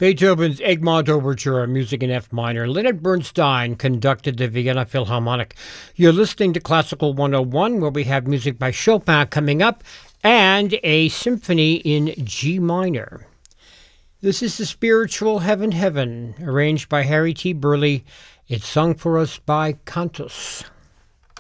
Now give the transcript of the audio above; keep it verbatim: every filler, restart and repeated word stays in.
Beethoven's Egmont Overture, music in F minor. Leonard Bernstein conducted the Vienna Philharmonic. You're listening to Classical one oh one, where we have music by Chopin coming up, and a symphony in G minor. This is the Spiritual Heaven Heaven, arranged by Harry T. Burleigh. It's sung for us by Cantus.